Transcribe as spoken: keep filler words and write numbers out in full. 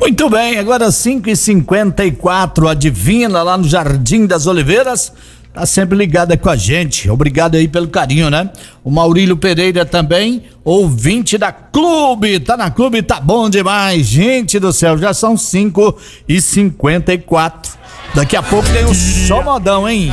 Muito bem, agora cinco e cinquenta e quatro, a Divina lá no Jardim das Oliveiras tá sempre ligada com a gente, obrigado aí pelo carinho, né? O Maurílio Pereira também, ouvinte da Clube, tá na Clube, tá bom demais, gente do céu, já são cinco e cinquenta e quatro, daqui a pouco tem o Só Modão, hein?